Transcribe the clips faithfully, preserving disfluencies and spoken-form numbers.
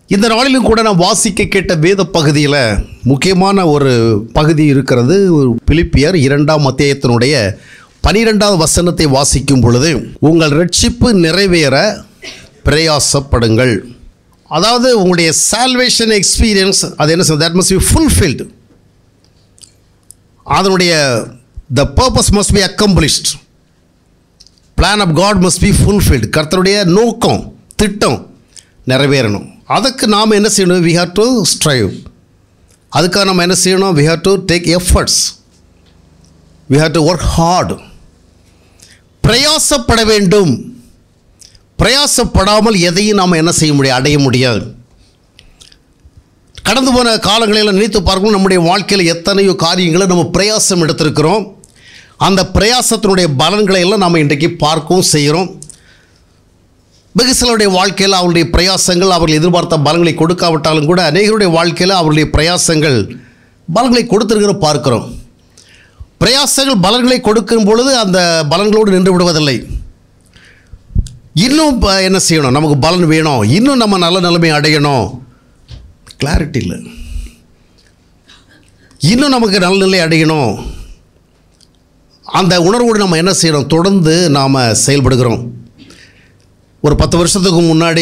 இந்த நாளிலும் கூட நான் வாசிக்க கேட்ட வேத பகுதியில் முக்கியமான ஒரு பகுதி இருக்கிறது. பிலிப்பியர் இரண்டாம் அத்தியாயத்தினுடைய பனிரெண்டாவது வசனத்தை வாசிக்கும் பொழுது, உங்கள் ரட்சிப்பு நிறைவேற பிரயாசப்படுங்கள். அதாவது உங்களுடைய சால்வேஷன் எக்ஸ்பீரியன்ஸ் அது என்ன சொல்றது, that must be fulfilled. அதனுடைய the purpose must be accomplished. Plan of God must be fulfilled. கர்த்தருடைய நோக்கம் திட்டம் நிறைவேறணும். அதுக்கு நாம் என்ன செய்யணும்? we have to strive. அதுக்காக நம்ம என்ன செய்யணும்? we have to take efforts. we have to work hard. பிரயாசப்பட வேண்டும். பிரயாசப்படாமல் எதையும் நாம் என்ன செய்ய முடியாது, அடைய முடியாது. கடந்து போன காலங்களில் நினைத்து பார்க்கணும், நம்முடைய வாழ்க்கையில் எத்தனையோ காரியங்களை நம்ம பிரயாசம் எடுத்திருக்கிறோம். அந்த பிரயாசத்தினுடைய பலன்களை எல்லாம் நாம் இன்றைக்கு பார்க்கவும் செய்கிறோம். வெகு சிலருடைய வாழ்க்கையில் அவருடைய பிரயாசங்கள் அவர்கள் எதிர்பார்த்த பலன்களை கொடுக்காவிட்டாலும் கூட அநேகருடைய வாழ்க்கையில் அவருடைய பிரயாசங்கள் பலன்களை கொடுத்திருக்கிற பார்க்கிறோம். பிரயாசங்கள் பலன்களை கொடுக்கும் பொழுது அந்த பலன்களோடு நின்று விடுவதில்லை. இன்னும் என்ன செய்யணும், நமக்கு பலன் வேணும், இன்னும் நம்ம நல்ல நிலைமை அடையணும், கிளாரிட்டி இல்லை. இன்னும் நமக்கு நல்ல நிலை அடையணும், அந்த உணர்வோடு நம்ம என்ன செய்யணும், தொடர்ந்து நாம் செயல்படுகிறோம். ஒரு பத்து வருஷத்துக்கு முன்னாடி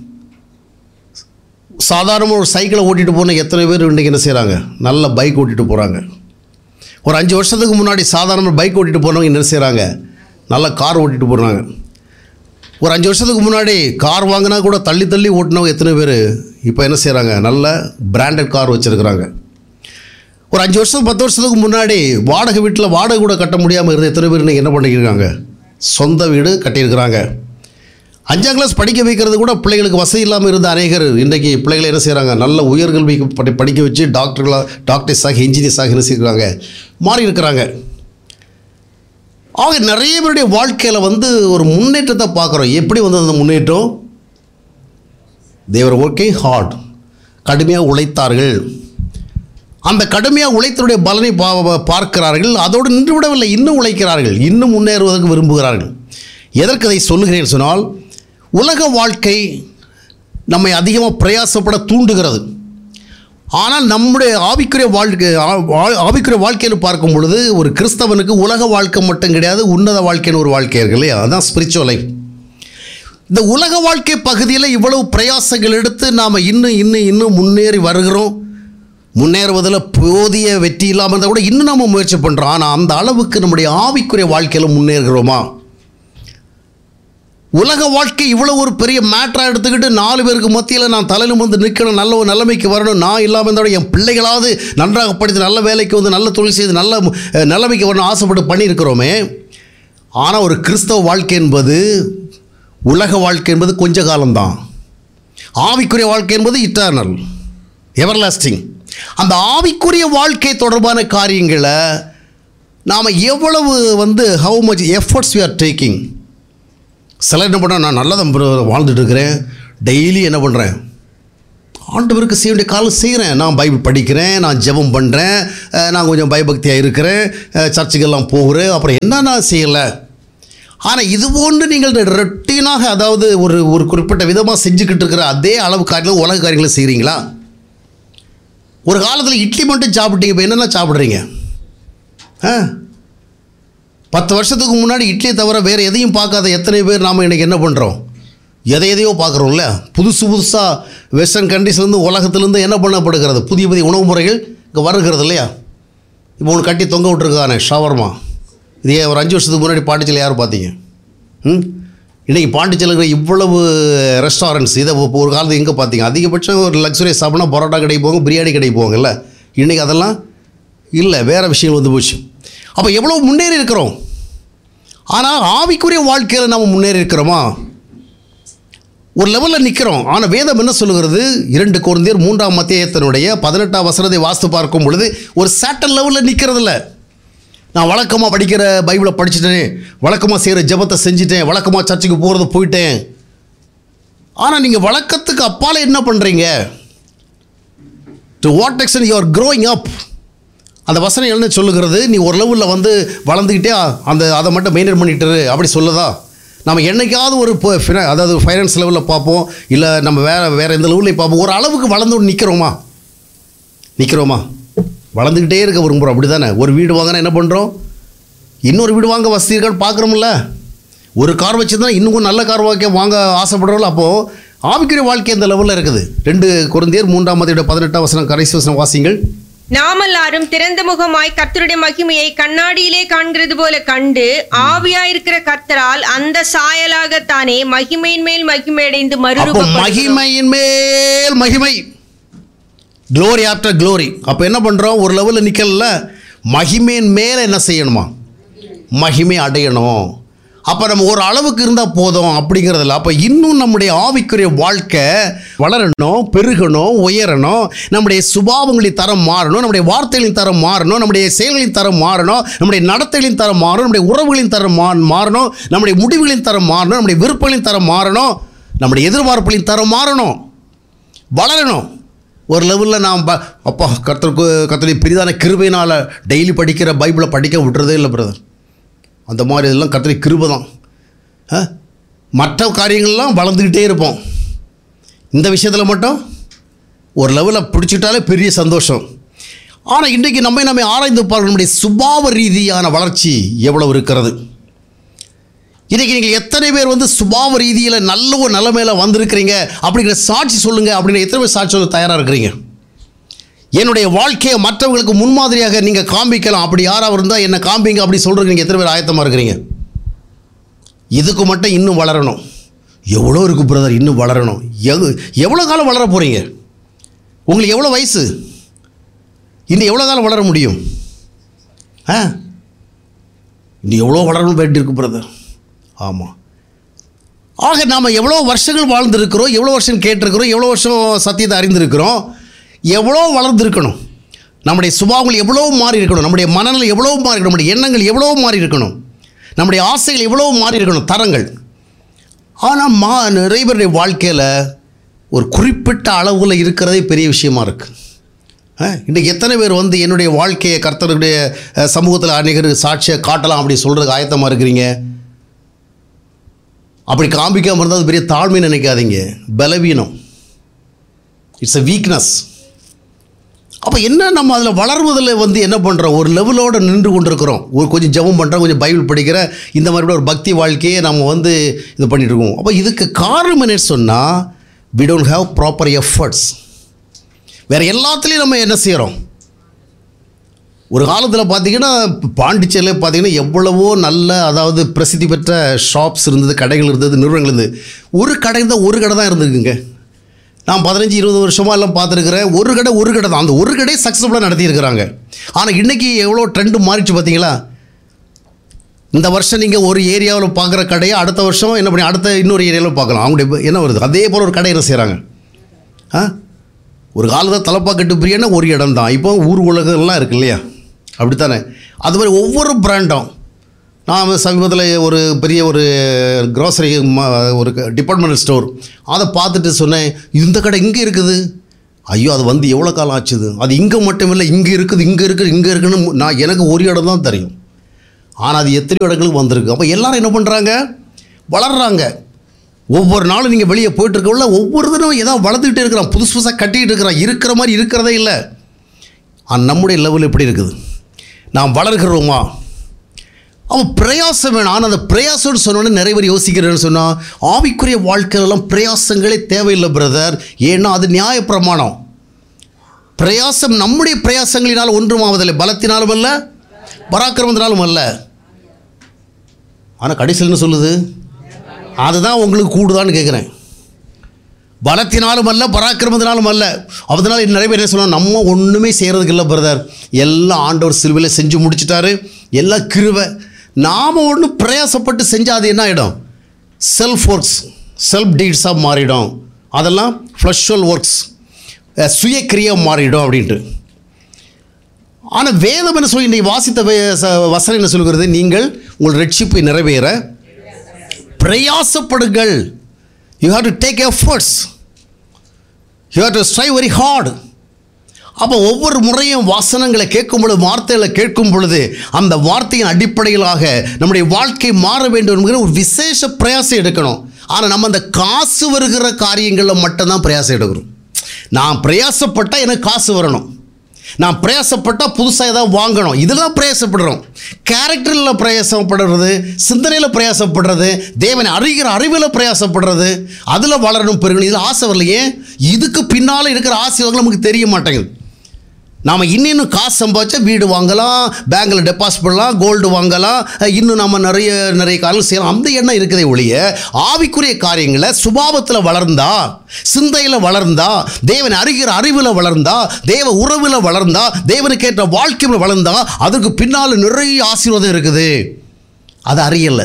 சாதாரண ஒரு சைக்கிளை ஓட்டிகிட்டு போன எத்தனை பேர் இன்றைக்கி என்ன செய்கிறாங்க, நல்ல பைக் ஓட்டிகிட்டு போகிறாங்க. ஒரு அஞ்சு வருஷத்துக்கு முன்னாடி சாதாரண பைக் ஓட்டிகிட்டு போனவங்க என்ன செய்கிறாங்க, நல்ல கார் ஓட்டிகிட்டு போகிறாங்க. ஒரு அஞ்சு வருஷத்துக்கு முன்னாடி கார் வாங்கினா கூட தள்ளி தள்ளி ஓட்டினவங்க எத்தனை பேர் இப்போ என்ன செய்கிறாங்க, நல்ல பிராண்டட் கார் வச்சுருக்கிறாங்க. ஒரு அஞ்சு வருஷம் பத்து வருஷத்துக்கு முன்னாடி வாடகை வீட்டில் வாடகை கூட கட்ட முடியாமல் இருந்த எத்தனை பேர் இன்றைக்கி என்ன பண்ணியிருக்காங்க, சொந்த வீடு கட்டியிருக்கிறாங்க. அஞ்சாம் கிளாஸ் படிக்க வைக்கிறது கூட பிள்ளைகளுக்கு வசதி இல்லாமல் இருந்த அநேகர் இன்றைக்கி பிள்ளைகளை என்ன செய்கிறாங்க, நல்ல உயர்கல்வி படி படிக்க வச்சு டாக்டர்களாக டாக்டர்ஸாக இன்ஜினியர்ஸாக என்ன செய்கிறாங்க, மாறி இருக்கிறாங்க. ஆக நிறைய பேருடைய வாழ்க்கையில் வந்து ஒரு முன்னேற்றத்தை பார்க்குறோம். எப்படி வந்து அந்த முன்னேற்றம்? தேவர் ஒர்க்கிங் ஹார்ட், கடுமையாக உழைத்தார்கள். அந்த கடுமையாக உழைத்தருடைய பலனை பா பார்க்கிறார்கள். அதோடு நின்று விடவில்லை, இன்னும் உழைக்கிறார்கள், இன்னும் முன்னேறுவதற்கு விரும்புகிறார்கள். எதற்கு அதை சொல்லுகிறேன் சொன்னால், உலக வாழ்க்கை நம்மை அதிகமாக பிரயாசப்பட தூண்டுகிறது. ஆனால் நம்முடைய ஆவிக்குரிய வாழ்க்கை ஆவிக்குரிய வாழ்க்கைன்னு பார்க்கும் பொழுது ஒரு கிறிஸ்தவனுக்கு உலக வாழ்க்கை மட்டும் கிடையாது, உன்னத வாழ்க்கைன்னு ஒரு வாழ்க்கை இருக்கு இல்லையா, அதுதான் ஸ்பிரிச்சுவல் லைஃப். இந்த உலக வாழ்க்கை பகுதியில் இவ்வளவு பிரயாசங்கள் எடுத்து நாம் இன்னும் இன்னும் இன்னும் முன்னேறி வருகிறோம். முன்னேறுவதில் போதிய வெற்றி இல்லாமல் இருந்தால் கூட இன்னும் நம்ம முயற்சி பண்ணுறோம். ஆனால் அந்த அளவுக்கு நம்முடைய ஆவிக்குரிய வாழ்க்கையில் முன்னேறுகிறோமா? உலக வாழ்க்கை இவ்வளோ ஒரு பெரிய மேட்டராக எடுத்துக்கிட்டு நாலு பேருக்கு மத்தியில் நான் தலையில் வந்து நிற்கணும், நல்ல ஒரு நிலைமைக்கு வரணும், நான் இல்லாமல் இருந்தாலும் என் பிள்ளைகளாவது நன்றாக படித்து நல்ல வேலைக்கு வந்து நல்ல தொழில் செய்து நல்ல நிலைமைக்கு வரணும் ஆசைப்பட்டு பண்ணியிருக்கிறோமே. ஆனால் ஒரு கிறிஸ்தவ வாழ்க்கை என்பது, உலக வாழ்க்கை என்பது கொஞ்ச காலம்தான். ஆவிக்குரிய வாழ்க்கை என்பது இட்டர்னல், எவர்லாஸ்டிங். அந்த ஆவிக்குரிய வாழ்க்கை தொடர்பான காரியங்களை நாம் எவ்வளவு வந்து how much efforts we are taking. சில என்ன பண்ணுறேன், நான் நல்லா தான் வாழ்ந்துட்டு இருக்கிறேன், டெய்லி என்ன பண்ணுறேன், ஆண்டவருக்கு செய்ய வேண்டிய காலம் செய்கிறேன், நான் பைபிள் படிக்கிறேன், நான் ஜெபம் பண்ணுறேன், நான் கொஞ்சம் பயபக்தியாக இருக்கிறேன், சர்ச்சுக்கெல்லாம் போகிறேன், அப்புறம் என்ன நான் செய்யலை. ஆனால் இது போன்று நீங்கள் ரொட்டீனாக, அதாவது ஒரு ஒரு குறிப்பிட்ட விதமாக செஞ்சுக்கிட்டு இருக்கிற அதே அளவு காரியங்களும் உலக காரியங்களும் செய்கிறீங்களா? ஒரு காலத்தில் இட்லி மட்டும் சாப்பிட்டீங்க, இப்போ என்னென்ன சாப்பிட்றீங்க? ஆ பத்து வருஷத்துக்கு முன்னாடி இட்லியை தவிர வேறு எதையும் பார்க்காத எத்தனை பேர் நாம் இன்றைக்கி என்ன பண்ணுறோம், எதை எதையோ பார்க்குறோம்ல. புதுசு புதுசாக வெஸ்டர்ன் கண்ட்ரிஸ்லேருந்து உலகத்துலேருந்து என்ன பண்ணப்படுகிறது, புதிய புதிய உணவு முறைகள் இங்கே வருகிறது இல்லையா. இப்போ ஒன்று கட்டி தொங்க விட்டுருக்கானே ஷவர்மா, இதே ஒரு அஞ்சு வருஷத்துக்கு முன்னாடி பாண்டிச்சேரியில் யார் பார்த்தீங்க? ம் இன்றைக்கி பாண்டிச்சேரியில் இருக்கிற இவ்வளவு ரெஸ்டாரண்ட்ஸ், இதை ஒரு காலத்துக்கு எங்கே பார்த்தீங்க? அதிகபட்சம் ஒரு லக்ஸுரியஸ் சாப்பிட்னா பரோட்டா கடைக்கு போவாங்க, பிரியாணி கடைக்கு போவாங்கல்ல. இன்றைக்கி அதெல்லாம் இல்லை, வேறு விஷயங்கள் வந்து போச்சு. அப்போ எவ்வளோ முன்னேறி இருக்கிறோம். ஆனால் ஆவிக்குரிய வாழ்க்கையில் நம்ம முன்னேறி இருக்கிறோமா? ஒரு லெவலில் நிற்கிறோம். ஆனால் வேதம் என்ன சொல்லுகிறது? இரண்டு கொரிந்தியர் மூன்றாம் அத்தியாயத்தினுடைய பதினெட்டாம் வசனத்தை வாசித்து பார்க்கும் பொழுது ஒரு சேட்டல் லெவலில் நிற்கிறதில்ல. நான் வழக்கமாக படிக்கிற பைபிளை படிச்சுட்டேன், வழக்கமாக செய்கிற ஜெபத்தை செஞ்சுட்டேன், வழக்கமாக சர்ச்சுக்கு போகிறது போயிட்டேன். ஆனால் நீங்கள் வழக்கத்துக்கு அப்பால் என்ன பண்ணுறீங்க? To what extend you are growing up. அந்த வசனம் என்ன சொல்லுகிறது? நீ ஒரு லெவலில் வந்து வளர்ந்துக்கிட்டே அந்த அதை மட்டும் மெயின்டைன் பண்ணிட்டு அப்படி சொல்லுதா? நம்ம என்றைக்காவது ஒரு ஃபினா அதாவது ஃபைனான்ஸ் லெவலில் பார்ப்போம், இல்லை நம்ம வேறு வேறு எந்த லெவலில் பார்ப்போம், ஒரு அளவுக்கு வளர்ந்து நிற்கிறோமா நிற்கிறோமா வளர்ந்துக்கிட்டே இருக்க விரும்புகிறோம். அப்படி தானே? ஒரு வீடு வாங்கினா என்ன பண்ணுறோம், இன்னொரு வீடு வாங்க வசதி இருக்கான்னு பார்க்குறோம்ல. ஒரு கார் வச்சுருந்தா இன்னும் நல்ல கார் வாங்க வாங்க ஆசைப்படுறோம்ல. அப்போது ஆவிக்குரிய வாழ்க்கை இந்த லெவலில் இருக்குது. ரெண்டு கொரிந்தியர் மூன்றாம் அதிகாரம் பதினெட்டாம் வசனம் கடைசி வசனம் வாசிங்கள். நாம் எல்லாரும் திறந்த முகமாய் கர்த்தருடைய மகிமையை கண்ணாடியிலே காண்கிறது போல கண்டு ஆவியாயிருக்கிற கர்த்தரால் அந்த சாயலாகத்தானே மகிமையின் மேல் மகிமை அடைந்து மறுரூபம் மகிமையின் மேல் மகிமை, க்ளோரி ஆஃப்டர் க்ளோரி. அப்போ என்ன பண்ணுறோம், ஒரு லெவலில் நிற்கல, மகிமையின் மேலே என்ன செய்யணுமா, மகிமை அடையணும். அப்போ நம்ம ஒரு அளவுக்கு இருந்தால் போதும் அப்படிங்கிறதில்ல. அப்போ இன்னும் நம்முடைய ஆவிக்குரிய வாழ்க்கை வளரணும், பெருகணும், உயரணும். நம்முடைய சுபாவங்களின் தரம் மாறணும், நம்முடைய வார்த்தைகளின் தரம் மாறணும், நம்முடைய செயல்களின் தரம் மாறணும், நம்முடைய நடத்தைகளின் தரம் மாறணும், நம்முடைய உறவுகளின் தரம் மா மாறணும் நம்முடைய முடிவுகளின் தரம் மாறணும், நம்முடைய விருப்பங்களின் தரம் மாறணும், நம்முடைய எதிர்பார்ப்புகளின் தரம் மாறணும், வளரணும். ஒரு லெவலில் நாம் ப அப்பா கர்த்தருக்கு கர்த்தருடைய பெரிதான கிருபையினால் டெய்லி படிக்கிற பைபிளை படிக்க விட்டுறதே இல்லை பிரதர். அந்த மாதிரி இதெல்லாம் கர்த்தருடைய கிருபை தான். மற்ற காரியங்கள்லாம் வளர்ந்துக்கிட்டே இருப்போம். இந்த விஷயத்தில் மட்டும் ஒரு லெவலில் பிடிச்சிட்டாலே பெரிய சந்தோஷம். ஆனால் இன்றைக்கு நம்ம நம்ம ஆராய்ந்து பார்க்க நம்முடைய சுபாவ ரீதியான வளர்ச்சி எவ்வளவு இருக்கிறது. இன்றைக்கி நீங்கள் எத்தனை பேர் வந்து சுபாவ ரீதியில் நல்ல ஒரு நிலைமையில் வந்திருக்கிறீங்க அப்படிங்கிற சாட்சி சொல்லுங்கள் அப்படின்னு எத்தனை பேர் சாட்சி சொல்ல தயாராக இருக்கிறீங்க? என்னுடைய வாழ்க்கையை மற்றவங்களுக்கு முன்மாதிரியாக நீங்கள் காண்பிக்கலாம், அப்படி யாராக இருந்தால் என்னை காண்பிங்க அப்படி சொல்கிறீங்க. நீங்கள் எத்தனை பேர் ஆயத்தமாக இருக்கிறீங்க? இதுக்கு மட்டும் இன்னும் வளரணும். எவ்வளோ இருக்குது பிரதர், இன்னும் வளரணும். எவ் எவ்வளோ காலம் வளர போகிறீங்க? உங்களுக்கு எவ்வளோ வயசு? இன்னும் எவ்வளோ காலம் வளர முடியும்? ஆ இன்னும் எவ்வளோ வளரணும் வேண்டியிருக்கு பிரதர். ஆமாம். ஆக நாம் எவ்வளோ வருஷங்கள் வாழ்ந்துருக்கிறோம், எவ்வளோ வருஷம் கேட்டிருக்கிறோம், எவ்வளோ வருஷம் சத்தியத்தை அறிந்திருக்கிறோம், எவ்வளோ வளர்ந்துருக்கணும். நம்முடைய சுபாவங்கள் எவ்வளோ மாறி இருக்கணும், நம்முடைய மனநிலை எவ்வளோ மாறி இருக்கணும், நம்முடைய எண்ணங்கள் எவ்வளோ மாறி இருக்கணும், நம்முடைய ஆசைகள் எவ்வளோ மாறி இருக்கணும், தரங்கள். ஆனால் மா நிறைய பேருடைய வாழ்க்கையில் ஒரு குறிப்பிட்ட அளவில் இருக்கிறதே பெரிய விஷயமா இருக்குது. இன்றைக்கி எத்தனை பேர் வந்து என்னுடைய வாழ்க்கையை கர்த்தருடைய சமூகத்தில் அநேகர் சாட்சியை காட்டலாம் அப்படி சொல்கிறதுக்கு ஆயத்தமாக இருக்கிறீங்க? அப்படி காண்பிக்காமல் இருந்தால் அது பெரிய தாழ்மை நினைக்காதீங்க, பலவீனம். It's a weakness. அப்போ என்ன, நம்ம அதில் வளர்வதில் வந்து என்ன பண்ணுறோம், ஒரு லெவலோடு நின்று கொண்டிருக்கிறோம். ஒரு கொஞ்சம் ஜெபம் பண்ணுறோம், கொஞ்சம் பைபிள் படிக்கிற இந்த மாதிரி ஒரு பக்தி வாழ்க்கையை நம்ம வந்து இது பண்ணிகிட்ருக்கோம். அப்போ இதுக்கு காரணம் என்ன சொன்னால், we don't have proper efforts. வேறு எல்லாத்துலேயும் நம்ம என்ன செய்கிறோம். ஒரு காலத்தில் பார்த்திங்கன்னா பாண்டிச்சேரியில் பார்த்திங்கன்னா எவ்வளவோ நல்ல அதாவது பிரசித்தி பெற்ற ஷாப்ஸ் இருந்தது, கடைகள் இருந்தது, நிறுவனங்கள் இருந்தது. ஒரு கடை தான் ஒரு கடை தான் இருந்துக்குங்க. நான் பதினஞ்சு இருபது வருஷமாக எல்லாம் பார்த்துருக்குறேன். ஒரு கடை ஒரு கடை தான், அந்த ஒரு கடை சக்ஸஸ்ஃபுல்லாக நடத்தியிருக்கிறாங்க. ஆனால் இன்றைக்கி எவ்வளோ ட்ரெண்டு மாறிச்சு பார்த்தீங்களா? இந்த வருஷம் நீங்கள் ஒரு ஏரியாவில் பார்க்குற கடையை அடுத்த வருஷம் என்ன பண்ணி அடுத்த இன்னொரு ஏரியாவில் பார்க்கலாம். அவங்களுடைய என்ன வருது, அதே போல் ஒரு கடை என்ன செய்கிறாங்க. ஆ ஒரு காலத்தில் தலைப்பாக்கட்டு பிரியாணி ஒரு இடம் தான், இப்போ ஊர் உலகம்லாம் இருக்குது இல்லையா? அப்படித்தானே? அது மாதிரி ஒவ்வொரு பிராண்டும். நான் சமீபத்தில் ஒரு பெரிய ஒரு க்ரோசரி ஒரு டிபார்ட்மெண்டல் ஸ்டோர் அதை பார்த்துட்டு சொன்னேன், இந்த கடை இங்கே இருக்குது. ஐயோ அது வந்து எவ்வளோ காலம் ஆச்சுது, அது இங்கே மட்டும் இல்லை, இங்கே இருக்குது, இங்கே இருக்குது, இங்கே இருக்குதுன்னு நான் எனக்கு ஒரு இடம் தான் தெரியும். ஆனால் அது எத்தனை இடங்களுக்கு வந்திருக்கு. அப்போ எல்லோரும் என்ன பண்ணுறாங்க, வளர்கிறாங்க. ஒவ்வொரு நாளும் நீங்கள் வெளியே போயிட்டுருக்கல ஒவ்வொரு தினம் ஏதாவது வளர்த்துக்கிட்டே இருக்கிறான், புதுசு புதுசாக கட்டிக்கிட்டு இருக்கிறான். இருக்கிற மாதிரி இருக்கிறதே இல்லை. ஆனால் நம்முடைய லெவல் எப்படி இருக்குது, நாம் வளர்கிறோமா? அவன் பிரயாசம் வேணும். ஆனால் அந்த பிரயாசம்னு சொன்னோன்னே நிறைய பேர் யோசிக்கிறேன்னு சொன்னால், ஆவிக்குரிய வாழ்க்கையிலலாம் பிரயாசங்களே தேவையில்லை பிரதர். ஏன்னா அது நியாயப்பிரமாணம். பிரயாசம் நம்முடைய பிரயாசங்களினால் ஒன்றும் ஆவதில்லை, பலத்தினாலும் அல்ல, பராக்கிரமத்தினாலும் அல்ல. ஆனால் கடைசியில் என்ன சொல்லுது, அதுதான் உங்களுக்கு கூடுதான்னு கேட்குறேன். பலத்தினாலும் அல்ல, பராக்கிரமத்தினாலும் அல்ல. அதனால் நிறைய பேர் என்ன சொன்னால், நம்ம ஒன்றுமே செய்கிறதுக்கு இல்லை பிரதர், எல்லாம் ஆண்டவர் சிலுவையில் செஞ்சு முடிச்சிட்டாரு, எல்லாம் கிருபை. நாம் ஒன்று பிரயாசப்பட்டு செஞ்சால் அது என்ன ஆகிடும், செல்ஃப் ஒர்க்ஸ், செல்ஃப் டீட்ஸாக மாறிடும். அதெல்லாம் ஃப்ளஷுவல் ஒர்க்ஸ், சுயக்கிரியாக மாறிடும் அப்படின்ட்டு. ஆனால் வேதம் என்ன சொல்லி இன்றைக்கி வாசித்த வசனம் என்ன சொல்கிறது, நீங்கள் உங்கள் ரட்சிப்பை நிறைவேற பிரயாசப்படுங்கள். You have to take efforts. You have to strive very hard. அப்போ ஒவ்வொரு முறையும் வாசனங்களை கேட்கும் பொழுது, வார்த்தைகளை கேட்கும் பொழுது, அந்த வார்த்தையின் அடிப்படையிலாக நம்முடைய வாழ்க்கை மாற வேண்டும் என்கிற ஒரு விசேஷ பிரயாசம் எடுக்கணும். ஆனால் நம்ம அந்த காசு வருகிற காரியங்களில் மட்டும்தான் பிரயாசம் எடுக்கிறோம். நான் பிரயாசப்பட்டால் எனக்கு காசு வரணும், நான் பிரயாசப்பட்டால் புதுசாக ஏதாவது வாங்கணும், இதெல்லாம் பிரயாசப்படுறோம். கேரக்டரில் பிரயாசப்படுறது, சிந்தனையில் பிரயாசப்படுறது, தேவனை அறிகிற அறிவில் பிரயாசப்படுறது, அதில் வளரணும், பெருகணும், இதில் ஆசை வரலையே. இதுக்கு பின்னால் இருக்கிற ஆசீர்வாதங்கள் நமக்கு தெரிய மாட்டேங்குது. நாம் இன்னும் காசு சம்பாதிச்சா வீடு வாங்கலாம், பேங்கில் டெபாசிட் பண்ணலாம், கோல்டு வாங்கலாம், இன்னும் நம்ம நிறைய நிறைய காரியங்கள் செய்யலாம், அந்த எண்ணம் இருக்குதே ஒழிய ஆவிக்குரிய காரியங்களை சுபாவத்தில் வளர்ந்தா, சிந்தையில் வளர்ந்தா, தேவனை அறிகிற அறிவில் வளர்ந்தா, தேவ உறவில் வளர்ந்தா, தேவனுக்கேற்ற வாழ்க்கையில் வளர்ந்தா, அதுக்கு பின்னால் நிறைய ஆசீர்வாதம் இருக்குது. அது அறியலை.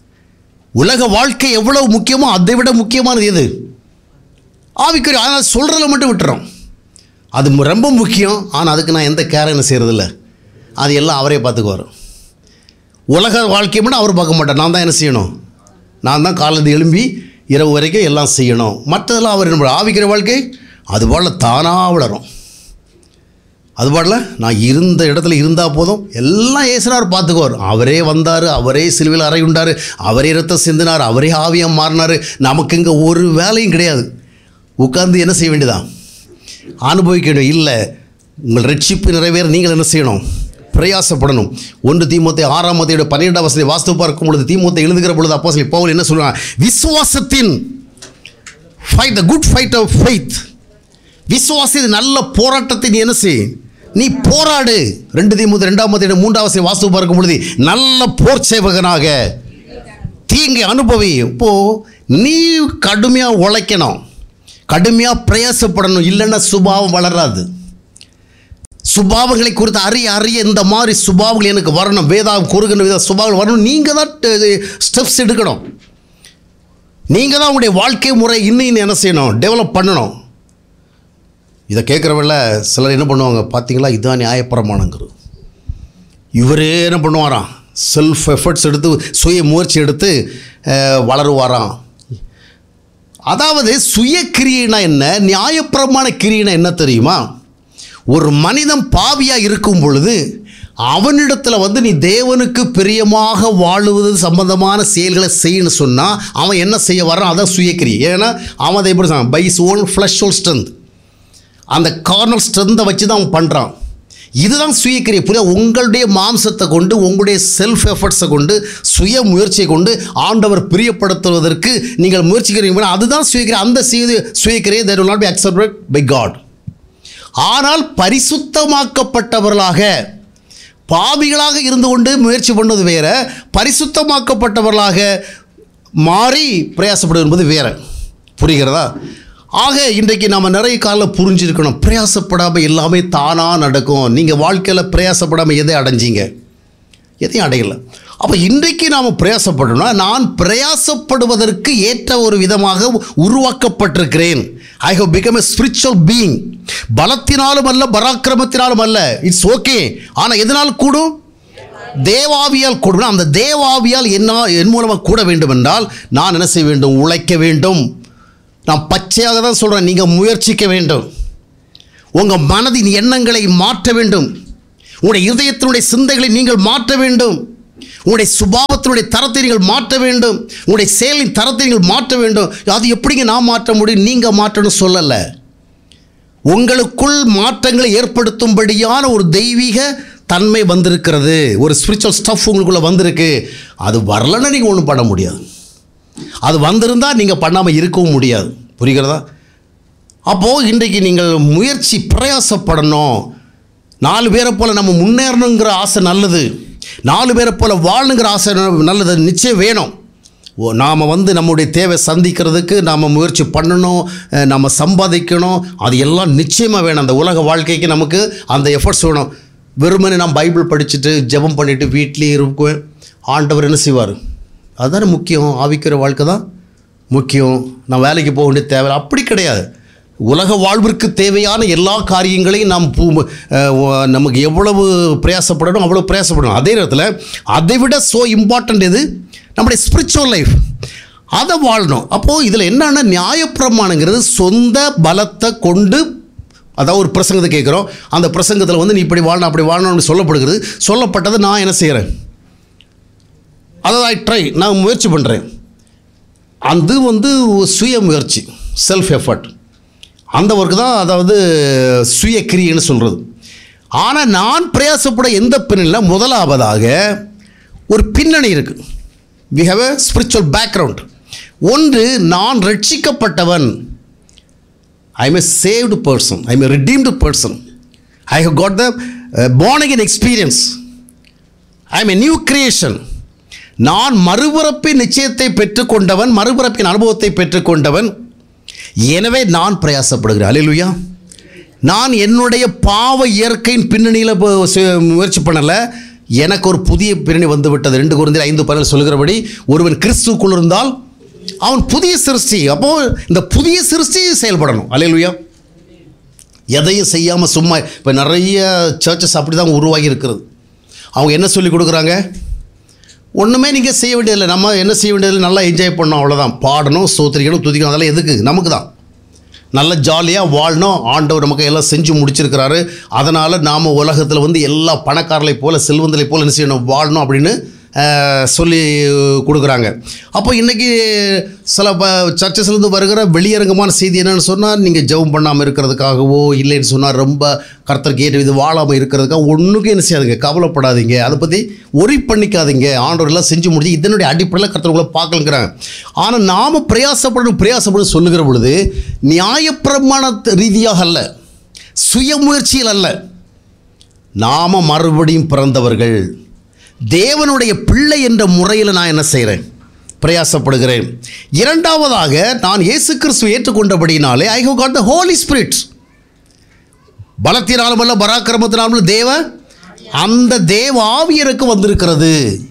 உலக வாழ்க்கை எவ்வளவு முக்கியமோ அதை விட முக்கியமானது எது? ஆவிக்குரிய. அதனால் சொல்கிறத மட்டும் விட்டுறோம். அது ரொம்ப முக்கியம், ஆனால் அதுக்கு நான் எந்த கேரன்னு செய்கிறதில்ல. அது எல்லாம் அவரே பார்த்துக்குவார். உலக வாழ்க்கை மட்டும் அவர் பார்க்க மாட்டார். நான் தான் என்ன செய்யணும்? நான் தான் காலையில் எழும்பி இரவு வரைக்கும் எல்லாம் செய்யணும். மற்றதெல்லாம் அவர் என்ன? ஆவிக்கிற வாழ்க்கை அதுபோல் தானாக வளரும். அதுபோல் நான் இருந்த இடத்துல இருந்தால் போதும், எல்லாம் ஏசுனார் பார்த்துக்குவார். அவரே வந்தார், அவரே சிலுவையில் அறையுண்டார், அவரே ரத்தம் சிந்தினார், அவரே ஆவியாக மாறினார். நமக்கு இங்கே ஒரு வேலையும் கிடையாது. உட்கார்ந்து என்ன செய்ய வேண்டியதான்? அனுபவிக்கணும். இல்லை, உங்கள் ரட்சிப்பு நிறைவேற நீங்கள் என்ன செய்யணும்? பிரயாசப்படணும். ஒன்று தீமோத்தேயு ஆறாம் அதிகார பன்னிரெண்டாம் வசனத்தை வாசித்து பார்க்கும் பொழுது, தீமோத்தேயு எழுதுகிற பொழுது அப்போஸ்தலன் பவுல் என்ன சொல்றாங்க? விசுவாசத்தின் fight, the good fight of faith. விசுவாசத்தின் நல்ல போராட்டத்தை நீ என்ன செய்? நீ போராடு. ரெண்டு தீமோத்தேயு ரெண்டாம் அதிகார மூன்றாம் வசனத்தை வாசித்து பார்க்கும் பொழுது, நல்ல போர் சேவகனாக தீங்கை அனுபவி. இப்போ நீ கடுமையாக உழைக்கணும், கடுமையாக பிரயாசப்படணும். இல்லைன்னா சுபாவம் வளராது. சுபாவங்களை குறித்து அறிய அறிய இந்த மாதிரி சுபாவங்கள் எனக்கு வரணும், வேதாகம் கூறுகின்ற வித சுபாவங்கள் வரணும். நீங்கள் தான் ஸ்டெப்ஸ் எடுக்கணும். நீங்கள் தான் உங்களுடைய வாழ்க்கை முறை இன்னும் இன்னும் என்ன செய்யணும்? டெவலப் பண்ணணும். இதை கேட்குறவங்கள சிலர் என்ன பண்ணுவாங்க பார்த்தீங்களா? இதுதான் நியாயப்பிரமாணங்கிறது. இவரே என்ன பண்ணுவாராம்? செல்ஃப் எஃபர்ட்ஸ் எடுத்து, சுய முயற்சி எடுத்து வளருவாராம். அதாவது சுய கிரியைனா என்ன, நியாயப்பிரமாண கிரியைனா என்ன தெரியுமா? ஒரு மனிதன் பாவியாக இருக்கும் பொழுது அவனிடத்தில் வந்து நீ தேவனுக்கு பிரியமாக வாழுவது சம்பந்தமான செயல்களை செய்யணும்னு சொன்னால் அவன் என்ன செய்ய வரான்? அதான் சுயக்கிரியை. ஏன்னா அவன் அதை எப்படி சொன்னான்? By is own flush old strength, அந்த கார்னல் ஸ்ட்ரென்த்தை வச்சு தான் அவன் பண்ணுறான். இதுதான் சுயக்கிரியை. புரிய, உங்களுடைய மாம்சத்தை கொண்டு, உங்களுடைய செல்ஃப் எஃபர்ட்ஸை கொண்டு, சுய முயற்சியை கொண்டு ஆண்டவர் பிரியப்படுத்துவதற்கு நீங்கள் முயற்சிக்கிறீங்க. அதுதான் சுயக்கிரியை. அந்த செய்து சுயக்கிரியை that will not be accepted by God. ஆனால் பரிசுத்தமாக்கப்பட்டவர்களாக, பாவிகளாக இருந்து கொண்டு முயற்சி பண்ணுவது வேற, பரிசுத்தமாக்கப்பட்டவர்களாக மாறி பிரயாசப்படுவது என்பது வேற. புரிகிறதா? ஆக இன்றைக்கு நம்ம நிறைய காலம் புரிஞ்சிருக்கணும். பிரயாசப்படாமல் எல்லாமே தானாக நடக்கும். நீங்கள் வாழ்க்கையில் பிரயாசப்படாமல் எதை அடைஞ்சிங்க? எதையும் அடையலை. அப்போ இன்றைக்கு நாம் பிரயாசப்படணும்னா, நான் பிரயாசப்படுவதற்கு ஏற்ற ஒரு விதமாக உருவாக்கப்பட்டிருக்கிறேன். I have become a spiritual being. பலத்தினாலும் அல்ல, பராக்கிரமத்தினாலும் அல்ல. It's okay. ஆனால் எதனால் கூடும்? தேவாவியால் கூடும். அந்த தேவாவியால் என்ன என் மூலமாக கூட வேண்டும் என்றால் நான் என்ன செய்ய வேண்டும்? உழைக்க வேண்டும். நான் பச்சையாக தான் சொல்கிறேன், நீங்கள் முயற்சிக்க வேண்டும். உங்கள் மனதின் எண்ணங்களை மாற்ற வேண்டும். உங்களுடைய இதயத்தினுடைய சிந்தைகளை நீங்கள் மாற்ற வேண்டும். உங்களுடைய சுபாவத்தினுடைய தரத்தை நீங்கள் மாற்ற வேண்டும். உங்களுடைய செயலின் தரத்தை நீங்கள் மாற்ற வேண்டும். அது எப்படிங்க நான் மாற்ற முடியும்? நீங்கள் மாற்றணும் சொல்லலை. உங்களுக்குள் மாற்றங்களை ஏற்படுத்தும்படியான ஒரு தெய்வீக தன்மை வந்திருக்கிறது. ஒரு ஸ்பிரிச்சுவல் ஸ்டஃப் உங்களுக்குள்ளே வந்திருக்கு. அது வரலன்னா நீங்கள் ஒன்றும் பண்ண முடியாது. அது வந்திருந்தால் நீங்கள் பண்ணாமல் இருக்கவும் முடியாது. புரிகிறதா? அப்போது இன்றைக்கு நீங்கள் முயற்சி பிரயாசப்படணும். நாலு பேரை போல் நம்ம முன்னேறணுங்கிற ஆசை நல்லது. நாலு பேரை போல் வாழணுங்கிற ஆசை நல்லது, நிச்சயம் வேணும். ஓ நாம் வந்து நம்முடைய தேவை சந்திக்கிறதுக்கு நாம் முயற்சி பண்ணணும், நம்ம சம்பாதிக்கணும். அது எல்லாம் நிச்சயமாக வேணும். அந்த உலக வாழ்க்கைக்கு நமக்கு அந்த எஃபர்ட்ஸ் வேணும். வெறுமனே நான் பைபிள் படிச்சுட்டு ஜெபம் பண்ணிவிட்டு வீட்டிலே இருக்குவேன். ஆண்டவர் என்ன செய்வார்? அதுதானே முக்கியம். ஆவிக்கிற வாழ்க்கை தான் முக்கியம். நான் வேலைக்கு போக வேண்டிய தேவை அப்படி கிடையாது. உலக வாழ்விற்கு தேவையான எல்லா காரியங்களையும் நாம் நமக்கு எவ்வளவு பிரயாசப்படணும் அவ்வளோ பிரயாசப்படணும். அதே நேரத்தில் அதை விட ஸோ இம்பார்ட்டண்ட் எது? நம்முடைய ஸ்பிரிச்சுவல் லைஃப். அதை வாழணும். அப்போது இதில் என்னென்னா, நியாயப்பிரமாணங்கிறது சொந்த பலத்தை கொண்டு அதாவது ஒரு பிரசங்கத்தை கேட்குறோம், அந்த பிரசங்கத்தில் வந்து நீ இப்படி வாழணும் அப்படி வாழணும்னு சொல்லப்படுகிறது. சொல்லப்பட்டதை நான் என்ன செய்கிறேன், அதாவது ஐ ட்ரை, நான் முயற்சி பண்ணுறேன். அது வந்து சுய முயற்சி, செல்ஃப் எஃபர்ட், அந்த ஒர்க்கு தான் அதாவது சுய கிரியைன்னு சொல்கிறது. ஆனால் நான் பிரயாசப்பட எந்த பின்னணியில் முதலாவதாக ஒரு பின்னணி இருக்குது. We have a spiritual background. ஒன்று, நான் ரட்சிக்கப்பட்டவன். I am a saved person, I am a redeemed person. I have got the born again experience. I am a new creation. நான் மறுபிறப்பின் நிச்சயத்தை பெற்றுக்கொண்டவன், மறுபிறப்பின் அனுபவத்தை பெற்றுக்கொண்டவன். எனவே நான் பிரயாசப்படுகிறேன். அல்லேலூயா. நான் என்னுடைய பாவ இயற்கையின் பின்னணியில் முயற்சி பண்ணலை, எனக்கு ஒரு புதிய பின்னணி வந்து விட்டது. ரெண்டு கொரிந்தியர் ஐந்து பதினேழு சொல்கிறபடி ஒருவன் கிறிஸ்துவுக்குள் இருந்தால் அவன் புதிய சிருஷ்டி. அப்போது இந்த புதிய சிருஷ்டி செயல்படணும். அல்லேலூயா. எதையும் செய்யாமல் சும்மா, இப்போ நிறைய சர்ச்சஸ் அப்படி தான் உருவாகி இருக்கிறது. அவங்க என்ன சொல்லி கொடுக்குறாங்க, ஒன்றுமே நீங்கள் செய்ய வேண்டியதில்லை, நம்ம என்ன செய்ய வேண்டியதில்லை, நல்லா என்ஜாய் பண்ணணும், அவ்வளோதான். பாடணும், ஸ்தோத்திரிக்கணும், துதிக்கணும், அதெல்லாம் எதுக்கு, நமக்கு தான். நல்ல ஜாலியாக வாழணும், ஆண்டவர் நமக்கு எல்லாம் செஞ்சு முடிச்சிருக்கிறாரு. அதனால் நாம் உலகத்தில் வந்து எல்லா பணக்காரர்களை போல் செல்வந்தலை போல் என்ன செய்யணும், வாழணும் அப்படின்னு சொல்லி கொடுக்குறாங்க. அப்போ இன்றைக்கி சில ப சர்ச்சஸ்லேருந்து வருகிற வெளியரங்கமான செய்தி என்னென்னு சொன்னால், நீங்கள் ஜெபம் பண்ணாமல் இருக்கிறதுக்காகவோ இல்லைன்னு சொன்னால் ரொம்ப கர்த்தருக்கு ஏற்ற இது வாழாமல் இருக்கிறதுக்காக ஒன்றுக்கும் என்ன செய்யாதுங்க, கவலைப்படாதீங்க, அதை பற்றி ஒரி பண்ணிக்காதீங்க, ஆண்டவர் எல்லாம் செஞ்சு முடிஞ்சு இதனுடைய அடிப்படையில் கர்த்தர்களை பார்க்கலங்கிறாங்க. ஆனால் நாம் பிரயாசப்படணும் பிரயாசப்படும் சொல்லுகிற பொழுது நியாயப்பிரமாண ரீதியாக அல்ல, சுயமுயற்சியில் அல்ல, நாம் மறுபடியும் பிறந்தவர்கள், தேவனுடைய பிள்ளை என்ற முறையில் நான் என்ன செய்கிறேன், பிரயாசப்படுகிறேன். இரண்டாவதாக, நான் இயேசு கிறிஸ்துவை ஏற்றுக்கொண்டபடினாலே I have got the Holi spirit. பலத்தினாலும் அல்ல பராக்கிரமத்தினாலும் தேவ அந்த தேவ ஆவி எனக்கு வந்திருக்கிறது.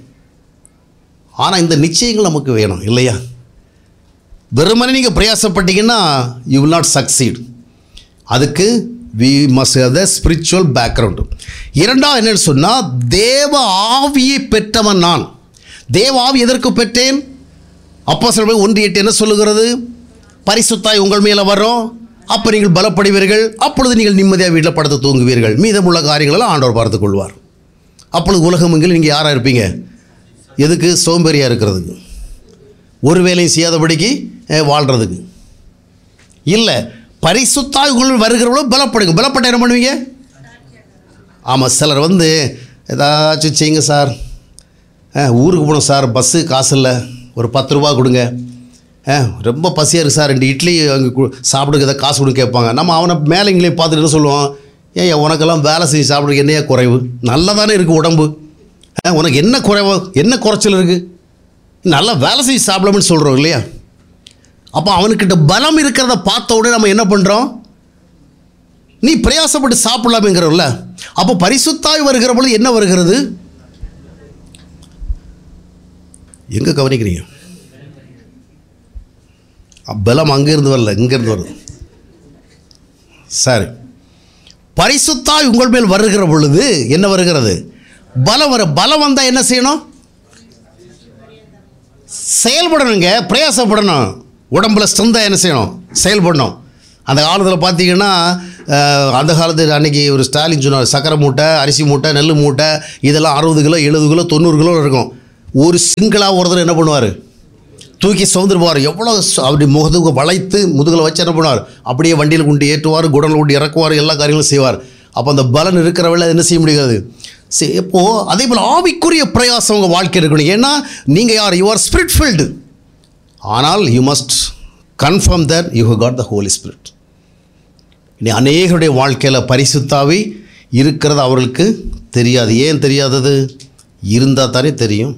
ஆனால் இந்த நிச்சயங்கள் நமக்கு வேணும் இல்லையா? வெறுமனே நீங்கள் பிரயாசப்பட்டீங்கன்னா யூ வில் நாட் சக்சீட். அதுக்கு we must have the spiritual background. இரண்டாவது என்னன்னு சொன்னால், தேவ ஆவியை பெற்றவன் நான். தேவ ஆவி எதற்கு பெற்றேன்? அப்போஸ்தலர் ஒன்று எட்டு என்ன சொல்லுகிறது? பரிசுத்தாய் உங்கள் மேலே வரும், அப்போ நீங்கள் பலப்படுவீர்கள், அப்பொழுது நீங்கள் நிம்மதியாக வீட்டில் படுத்து தூங்குவீர்கள், மீதமுள்ள காரியங்களெல்லாம் ஆண்டவர் பார்த்து கொள்வார். அப்பொழுது உலகம் எங்கில் நீங்கள் யாராக இருப்பீங்க? எதுக்கு? சோம்பேறியாக இருக்கிறதுக்கு, ஒரு வேலையும் செய்யாதபடிக்கு வாழ்கிறதுக்கு இல்லை. பரிசுத்தாய் உங்கள் வருகிறவங்களும் பலப்படுங்க. பலப்பட்ட என்ன பண்ணுவீங்க? ஆமாம், சிலர் வந்து ஏதாச்சும் செய்யுங்க சார், ஊருக்கு போகணும் சார், பஸ்ஸு காசு இல்லை, ஒரு பத்து ரூபா கொடுங்க, ரொம்ப பசியாக இருக்குது சார், ரெண்டு இட்லி அங்கே சாப்பிடுங்க, ஏதாவது காசு கொடுங்க கேட்பாங்க. நம்ம அவனை மேலே இங்கேயும் பார்த்துட்டு என்ன சொல்லுவோம், ஏன் உனக்கெல்லாம் வேலை செஞ்சு சாப்பிட்றதுக்கு என்னையா குறைவு, நல்லா தானே இருக்குது உடம்பு, உனக்கு என்ன குறைவு, என்ன குறைச்சல் இருக்குது, நல்லா வேலை செஞ்சு சாப்பிடலாம்னு சொல்கிறோம் இல்லையா? அப்போ அவனுக்கிட்ட பலம் இருக்கிறத பார்த்த உடனே நம்ம என்ன பண்ணுறோம், நீ பிரயாசப்பட்டு சாப்பிடலாமேங்கிறோம்ல. அப்போ பரிசுத்தாய் வருகிற பொழுது என்ன வருகிறது? எங்கே கவனிக்கிறீங்க? பலம் அங்கேருந்து வரல, இங்கேருந்து வருது. சரி, பரிசுத்தாய் உங்கள் மேல் வருகிற பொழுது என்ன வருகிறது? பலம் வர. பலம் வந்தால் என்ன செய்யணும்? செயல்படணுங்க, பிரயாசப்படணும். உடம்புல ஸ்ட்ரென்த்தாக என்ன செய்யணும்? செயல்படணும். அந்த காலத்தில் பார்த்தீங்கன்னா, அந்த காலத்தில் அன்றைக்கி ஒரு ஸ்டாலின் சொன்னார், சக்கரை மூட்டை, அரிசி மூட்டை, நெல் மூட்டை இதெல்லாம் அறுபது கிலோ எழுபது கிலோ தொண்ணூறு கிலோ இருக்கும். ஒரு சிங்கிளாக ஒருத்தர் என்ன பண்ணுவார், தூக்கி சுமந்துட்டு போவார். எவ்வளோ அப்படி முகத்துக்கு வளைத்து முதுகில் வச்சு என்ன பண்ணுவார், அப்படியே வண்டியில் கொண்டு ஏற்றுவார், குடனில் கொண்டு இறக்குவார், எல்லா காரியங்களும் செய்வார். அப்போ அந்த பலன் இருக்கிறவள என்ன செய்ய முடியாது. சரி, இப்போது அதே போல் ஆவிக்குரிய பிரயாசம் உங்கள் வாழ்க்கை இருக்கணும். ஏன்னா நீங்கள் யார்? You are spirit field. ஆனால் you must confirm that you have got the Holi spirit. இனி அநேகருடைய வாழ்க்கையில் பரிசுத்தாவி இருக்கிறது அவர்களுக்கு தெரியாது. ஏன் தெரியாதது? இருந்தால் தானே தெரியும்.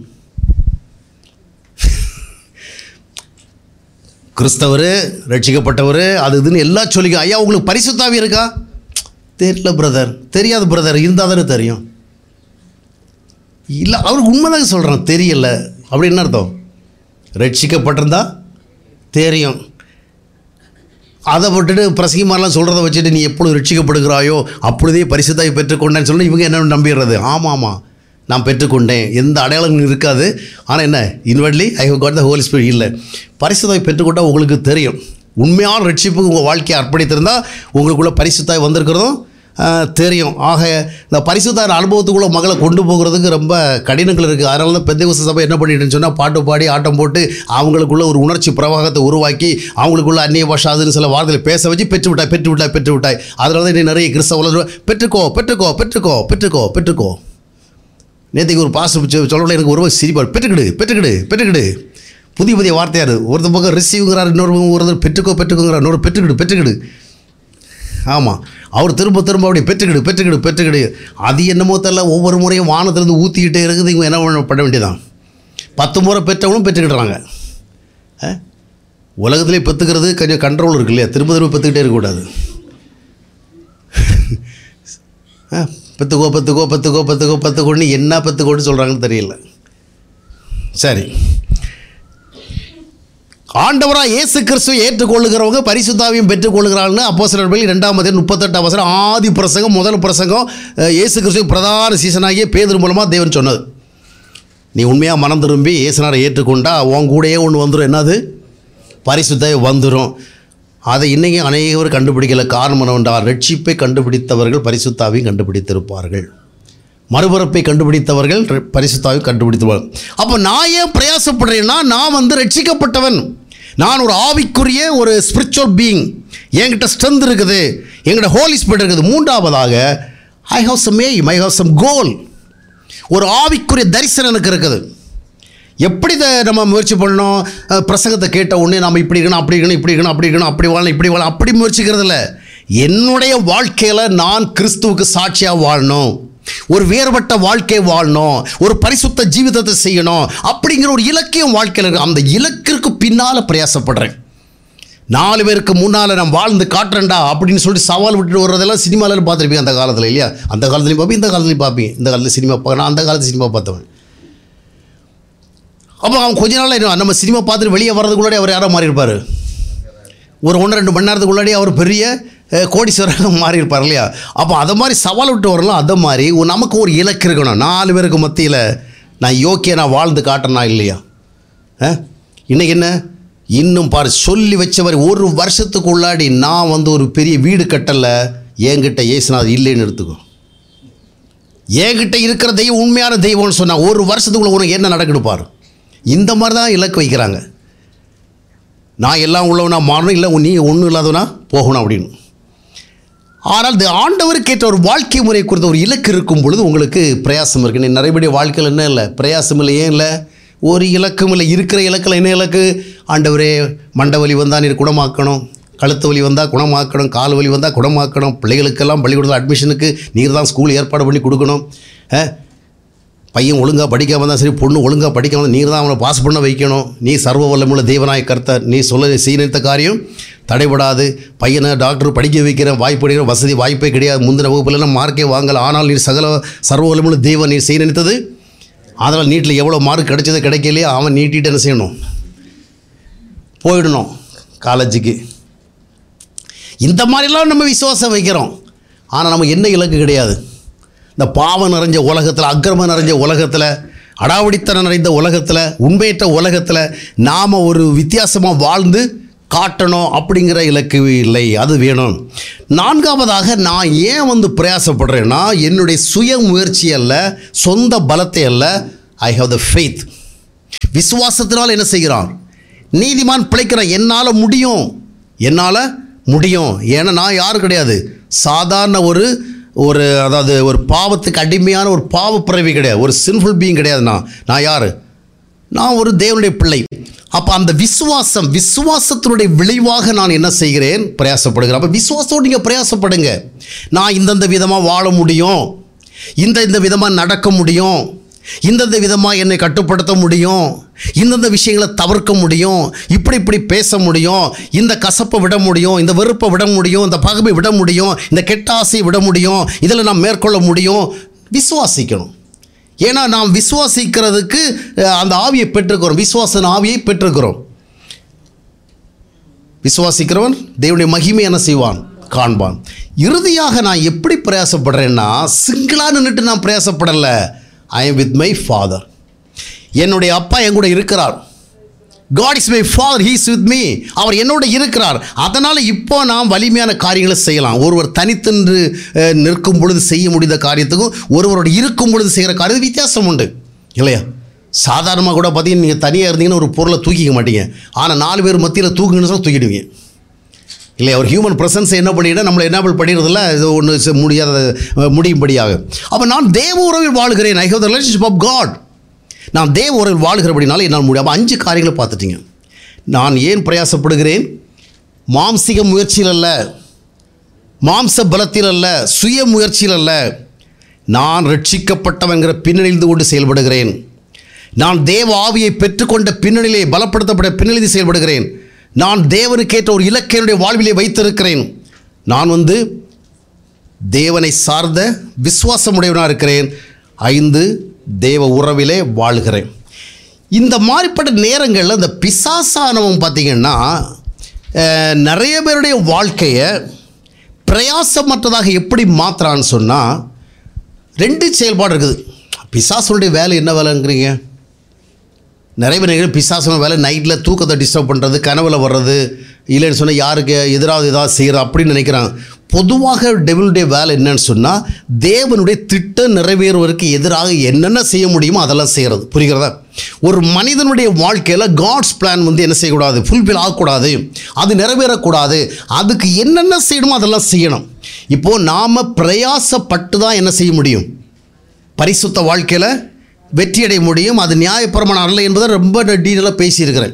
கிறிஸ்தவர், ரட்சிக்கப்பட்டவர், அது இதுன்னு எல்லாம் சொல்லிக்க, ஐயா உங்களுக்கு பரிசுத்தாவி இருக்கா? தெரியல பிரதர். தெரியாது பிரதர், இருந்தால் தானே தெரியும். இல்லை, அவருக்கு உண்மைதாங்க சொல்கிறேன், தெரியல அப்படி என்ன அர்த்தம்? ரட்சிக்கப்பட்டிருந்தா தெரியும். அதை விட்டுட்டு பிரசங்கிமாரெலாம் சொல்கிறத வச்சுட்டு நீ எப்பொழுது ரட்சிக்கப்படுகிறாயோ அப்பொழுதே பரிசுத்தாய் பெற்றுக்கொண்டேன்னு சொல்லி இவங்க என்ன நம்பிடுறது? ஆமாம் ஆமாம் நான் பெற்றுக்கொண்டேன், எந்த அடையாளங்களும் இருக்காது. ஆனால் என்ன, இன்வெர்ட்லி I have got the Holi spirit. இல்லை, பரிசுத்தாய் பெற்றுக்கொண்டால் உங்களுக்கு தெரியும். உண்மையான ரட்சிப்புக்கு உங்கள் வாழ்க்கையை அர்ப்பணித்திருந்தால் உங்களுக்குள்ளே பரிசுத்தாய் வந்திருக்கிறதும் தெரியும். ஆக இந்த பரிசுத்தார் அனுபவத்துக்குள்ள மகளை கொண்டு போகிறதுக்கு ரொம்ப கடினங்கள் இருக்குது. அதனால தான் பெந்தேகோஸ்து சபை என்ன பண்ணிட்டுன்னு சொன்னால் பாட்டு பாடி ஆட்டம் போட்டு அவங்களுக்குள்ள ஒரு உணர்ச்சி பிரவாகத்தை உருவாக்கி அவங்களுக்குள்ள அந்நிய பாஷா அதுன்னு சில வார்த்தைகளை பேச வச்சு பெற்று விட்டாய் பெற்று விட்டாய் பெற்று விட்டாய் அதனால தான் நீ நிறைய கிறிஸ்தவ பெற்றுக்கோ பெற்றுக்கோ பெற்றுக்கோ பெற்றுக்கோ பெற்றுக்கோ. நேற்றுக்கு ஒரு பாச சொல்லல எனக்கு ஒரு சிரிப்பார், பெற்றுக்கிடு பெற்றுக்கிடு பெற்றுக்கிடு. புதிய புதிய வார்த்தையார். ஒருத்தர் பக்கம் ரிசீவ்ங்கிறார், இன்னொரு பக்கம் ஒருத்தர் பெற்றுக்கோ பெற்றுக்கோங்கிறார், இன்னொரு பெற்றுக்கிடு பெற்றுக்கிடு. ஆமாம், அவர் திரும்ப திரும்ப அப்படி பெற்றுக்கிடு பெற்றுக்கிடு பெற்றுக்கிடு. அது என்னமோ தெரியல, ஒவ்வொரு முறையும் வானத்திலிருந்து ஊற்றிக்கிட்டே இருக்குது. இவங்க என்ன பண்ண வேண்டியதான், பத்து முறை பெற்றவங்களும் பெற்றுக்கிடுறாங்க. உலகத்துலேயே பெற்றுக்கிறது கொஞ்சம் கண்ட்ரோல் இருக்கு இல்லையா, திரும்ப திரும்ப பெற்றுக்கிட்டே இருக்கக்கூடாது. பெற்றுக்கோ பெற்றுக்கோ பெற்றுக்கோ பெற்றுக்கோ பெற்றுக்கோன்னு என்ன பெற்றுக்கோன்னு சொல்கிறாங்கன்னு தெரியல. சரி, ஆண்டவராக இயேசு கிறிஸ்துவை ஏற்றுக்கொள்ளுகிறவங்க பரிசுத்தாவையும் பெற்றுக்கொள்ளுகிறாங்கன்னு அப்போஸ்தலர் படி ரெண்டாம் அதிகாரம் முப்பத்தெட்டாம் வசனம் ஆதி பிரசங்கம் முதல் பிரசங்கம் இயேசு கிறிஸ்துவின் பிரதான சீசனாகிய பேதுரு மூலமாக தேவன் சொன்னது. நீ உண்மையாக மனம் திரும்பி இயேசுனாரை ஏற்றுக்கொண்டா உன் கூடயே ஒன்று வந்துடும். என்னது? பரிசுத்தாய் வந்துடும். அதை இன்றைக்கி அநேகவர் கண்டுபிடிக்கல. காரணம் என்னவென்றால் ரட்சிப்பை கண்டுபிடித்தவர்கள் பரிசுத்தாவையும் கண்டுபிடித்திருப்பார்கள், மறுபிறப்பை கண்டுபிடித்தவர்கள் பரிசுத்தாவை கண்டுபிடித்தவர்கள். அப்போ நான் ஏன் பிரயாசப்படுறேன்னா, நான் வந்து ரட்சிக்கப்பட்டவன், நான் ஒரு ஆவிக்குரிய ஒரு ஸ்பிரிச்சுவல் பீயிங், என்கிட்ட ஸ்ட்ரென்த் இருக்குது, என்கிட்ட ஹோலி ஸ்பிரிட் இருக்குது. மூன்றாவதாக I have some aim, I have some கோல். ஒரு ஆவிக்குரிய தரிசனம் எனக்கு இருக்குது. எப்படி இதை நம்ம முயற்சி பண்ணணும்? பிரசங்கத்தை கேட்ட உடனே நம்ம இப்படி இருக்கணும் அப்படி இருக்கணும் இப்படி இருக்கணும் அப்படி இருக்கணும் அப்படி வாழணும் இப்படி வாழணும் அப்படி முயற்சிக்கிறது இல்லை. என்னுடைய வாழ்க்கையில் நான் கிறிஸ்துவுக்கு சாட்சியாக வாழணும், ஒரு வேறுபட்ட வாழ்க்கை வாழணும், ஒரு பரிசுத்த ஜீவிதத்தை செய்யணும் அப்படிங்கிற ஒரு இலக்கியம் வாழ்க்கையில் இருக்கு. அந்த இலக்கிற்கு பின்னால் பிரயாசப்படுறேன். நாலு பேருக்கு முன்னால் நான் வாழ்ந்து காட்டுறேன்டா அப்படின்னு சொல்லிட்டு சவால் விட்டுட்டு வர்றதெல்லாம் சினிமாவில் பார்த்துருப்பீங்க அந்த காலத்தில் இல்லையா? அந்த காலத்துலையும் பார்ப்பீங்க, இந்த காலத்துலையும் பார்ப்பீங்க. இந்த காலத்தில் சினிமா பார்க்க, நான் அந்த காலத்து சினிமா பார்த்தவன். அப்போ அவன் கொஞ்ச நாள் நம்ம சினிமா பார்த்துட்டு வெளியே வர்றதுக்குள்ளாடி அவர் யாரோ மாறி இருப்பார். ஒரு ஒன்று ரெண்டு மணி நேரத்துக்குள்ளாடி அவர் பெரிய கோடீஸ்வரராக மாறி இருப்பார் இல்லையா? அப்போ அதை மாதிரி சவால் விட்டு வரலாம். அதை மாதிரி நமக்கு ஒரு இலக்கு இருக்கணும். நாலு பேருக்கு மத்தியில் நான் யோக்கிய நான் வாழ்ந்து காட்டுறேனா இல்லையா? இன்றைக்கி என்ன இன்னும் பாரு, சொல்லி வச்சவர் ஒரு வருஷத்துக்கு உள்ளாடி நான் வந்து ஒரு பெரிய வீடு கட்டலை, என்கிட்ட ஏசுனாது இல்லைன்னு எடுத்துக்கோ. என்கிட்ட இருக்கிற தெய்வம் உண்மையான தெய்வம்னு சொன்னால் ஒரு வருஷத்துக்குள்ள உனக்கு என்ன நடக்கெடுப்பார். இந்த மாதிரி தான் இலக்கு வைக்கிறாங்க. நான் எல்லாம் உள்ளவனா மாறணும், இல்லை நீ ஒன்றும் இல்லாதவனா போகணும் அப்படின்னு. ஆனால் இந்த ஆண்டவருக்கு ஏற்ற ஒரு வாழ்க்கை முறை குறித்த ஒரு இலக்கு இருக்கும் பொழுது உங்களுக்கு பிரயாசம் இருக்குது. நீ நிறைய வாழ்க்கையில் என்ன இல்லை, பிரயாசம் இல்லை. ஏன் இல்லை? ஒரு இலக்கும் இல்லை. இருக்கிற இலக்கில் என்ன இலக்கு? ஆண்டவரே, மண்டை வலி வந்தால் நீர் குணமாக்கணும், கழுத்து வலி வந்தால் குணமாக்கணும், கால் வலி வந்தால் குணமாக்கணும், பிள்ளைகளுக்கெல்லாம் பள்ளிக்கூடத்தில் அட்மிஷனுக்கு நீர் தான் ஸ்கூல் ஏற்பாடு பண்ணி கொடுக்கணும், பையன் ஒழுங்காக படிக்காமல் இருந்தால் சரி, பொண்ணு ஒழுங்காக படிக்காமல் இருந்தால் நீர் தான் அவனை பாஸ் பண்ண வைக்கணும், நீ சர்வ வல்லமுள்ள தேவனாய கர்த்தர், நீ சொல்ல செய்ய நினைத்த காரியம் தடைபடாது, பையனை டாக்டர் படிக்க வைக்கிற வாய்ப்பு கிடைக்கிற வசதி வாய்ப்பே கிடையாது, முந்தின வகுப்புலாம் மார்க்கே வாங்கலை, ஆனால் நீர் சகல சர்வ வல்லமுள்ள தேவன் நீர் செய்ய நினைத்தது, அதனால் நீட்டில் எவ்வளோ மார்க் கிடைச்சது கிடைக்கலையே அவன் நீட்டிட்டு என்ன செய்யணும், போயிடணும் காலேஜுக்கு. இந்த மாதிரிலாம் நம்ம விசுவாசம் வைக்கிறோம். ஆனால் நம்ம என்ன இலக்கு கிடையாது. இந்த பாவம் நிறைஞ்ச உலகத்தில், அக்கிரமம் நிறைஞ்ச உலகத்தில், அடாவடித்தனம் நிறைந்த உலகத்தில், உண்மையற்ற உலகத்தில் நாம் ஒரு வித்தியாசமாக வாழ்ந்து காட்டணும் அப்படிங்கிற இலக்கு இல்லை. அது வேணும். நான்காவதாக நான் ஏன் வந்து பிரயாசப்படுறேன்னா, என்னுடைய சுய முயற்சி அல்ல, சொந்த பலத்தை அல்ல. I have the faith. விசுவாசத்தினால் என்ன செய்கிறான்? நீதிமான் பிழைக்கிறான். என்னால் முடியும், என்னால் முடியும். ஏன்னா நான் யாரும் கிடையாது, சாதாரண ஒரு ஒரு அதாவது ஒரு பாவத்துக்கு அடிமையான ஒரு பாவ பிறவி கிடையாது, ஒரு சின்ஃபுல் பீயிங் கிடையாது. நான் நான் யார்? நான் ஒரு தேவனுடைய பிள்ளை. அப்போ அந்த விசுவாசம், விசுவாசத்தினுடைய விளைவாக நான் என்ன செய்கிறேன்? பிரயாசப்படுகிறேன். அப்போ விசுவாசத்தோடு நீங்கள் பிரயாசப்படுங்க. நான் இந்தந்த விதமாக வாழ முடியும், இந்த இந்த விதமாக நடக்க முடியும், இந்தந்த விதமாக என்னை கட்டுப்படுத்த முடியும், இந்தந்த விஷயங்களை தவிர்க்க முடியும், இப்படி இப்படி பேச முடியும், இந்த கசப்பை விட முடியும், இந்த வெறுப்பை விட முடியும், இந்த பகைமை விட முடியும், இந்த கெட்ட ஆசையை விட முடியும், இதில் நாம் மேற்கொள்ள முடியும். விசுவாசிக்கணும். ஏன்னா நாம் விசுவாசிக்கிறதுக்கு அந்த ஆவியை பெற்றுக்கிறோம், விசுவாச ஆவியை பெற்றுக்கிறோம். விசுவாசிக்கிறவன் தேவனுடைய மகிமை என்ன செய்வான்? காண்பான். இறுதியாக நான் எப்படி பிரயாசப்படுறேன்னா, சிங்கிளாக நின்றுட்டு நான் பிரயாசப்படலை. I am with my father. என்னுடைய அப்பா என் கூட இருக்கிறார். God is my father, he is with me. அவர் என்னோட இருக்கிறார். அதனால் இப்போ நாம் வலிமையான காரியங்களை செய்யலாம். ஒருவர் தனித்தென்று நிற்கும் பொழுது செய்ய முடிந்த காரியத்துக்கும் ஒருவரோட இருக்கும் பொழுது செய்கிற காரியத்துக்கு வித்தியாசம் உண்டு இல்லையா? சாதாரணமாக கூட பார்த்தீங்கன்னா நீங்கள் தனியாக இருந்தீங்கன்னா ஒரு பொருளை தூக்கிக்க மாட்டீங்க. ஆனால் நாலு பேர் மத்தியில் தூக்குங்கன்னு சொன்னால் தூக்கிடுவீங்க இல்லையா? ஒரு ஹியூமன் ப்ரெசன்ஸ் என்ன பண்ணினா நம்மளை என்னபிள் பண்ணிடுறதில்ல, இது ஒன்று முடியாத முடியும்படியாக. அப்போ நான் தேவ உறவில் வாழ்கிறேன். I have the relationship of God. நான் தேவ உறவில் வாழ்கிறபடினால என்னால் முடியும். அப்போ அஞ்சு காரியங்களை பார்த்துட்டீங்க. நான் ஏன் பிரயாசப்படுகிறேன்? மாம்சிக முயற்சியில் அல்ல, மாம்ச பலத்தில் அல்ல, சுய முயற்சியில் அல்ல. நான் ரட்சிக்கப்பட்டவன்கிற பின்னணிந்து கொண்டு செயல்படுகிறேன். நான் தேவ ஆவியை பெற்றுக்கொண்ட பின்னணியிலே பலப்படுத்தப்பட்ட பின்னணிந்து செயல்படுகிறேன். நான் தேவனுக்கேற்ற ஒரு இலக்கையினுடைய வாழ்விலே வைத்திருக்கிறேன். நான் வந்து தேவனை சார்ந்த விசுவாசமுடையவனாக இருக்கிறேன். ஐந்து, தேவ உறவிலே வாழ்கிறேன். இந்த மாதிரிப்பட்ட நேரங்களில் இந்த பிசாசானவன் பார்த்திங்கன்னா நிறைய பேருடைய வாழ்க்கையை பிரயாசமற்றதாக எப்படி மாற்றுறான்னு சொன்னால் ரெண்டு செயல்பாடு இருக்குது. பிசாசனுடைய வேலை என்ன வேலைங்கிறீங்க? நிறைய பேர் பிசாசன வேலை நைட்டில் தூக்கத்தை டிஸ்டர்ப் பண்ணுறது, கனவில் வர்றது, இல்லைன்னு சொன்னால் யாருக்கு எதிராக ஏதாவது செய்கிறது அப்படின்னு நினைக்கிறாங்க. பொதுவாக டெவிலுடைய வேலை என்னன்னு சொன்னால் தேவனுடைய திட்டம் நிறைவேறுவதற்கு எதிராக என்னென்ன செய்ய முடியுமோ அதெல்லாம் செய்கிறது. புரிகிறதா? ஒரு மனிதனுடைய வாழ்க்கையில் காட்ஸ் பிளான் வந்து என்ன செய்யக்கூடாது? ஃபுல்ஃபில் ஆகக்கூடாது, அது நிறைவேறக்கூடாது. அதுக்கு என்னென்ன செய்யணுமோ அதெல்லாம் செய்யணும். இப்போது நாம் பிரயாசப்பட்டு தான் என்ன செய்ய முடியும்? பரிசுத்த வாழ்க்கையில் வெற்றியடைய முடியும். அது நியாயப்பிரமாணம் அல்ல என்பதை ரொம்ப டீட்டெயிலாக பேசியிருக்கிறேன்.